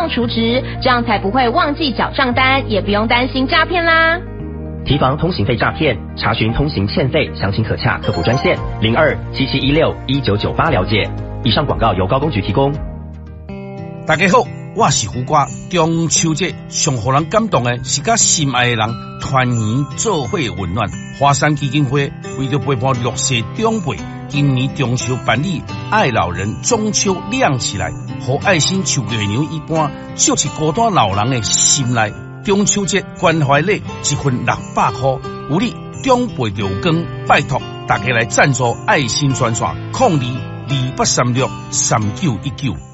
储值，这样才不会忘记缴账单，也不用担心诈骗啦。 提防通行费诈骗，查询通行欠费，详情可洽客服专线0277161998了解。以上广告由高工局提供。 大家好，我是胡瓜。中秋节上互人感动的是甲心爱的人团圆做伙温暖。华山基金会为着陪伴弱势长辈，今年中秋办理爱老人中秋亮起来，和爱心像月娘一般，照进孤单老人的心内。中秋节关怀礼一份600块，有你长辈着光，拜托大家来赞助爱心专线0228363919。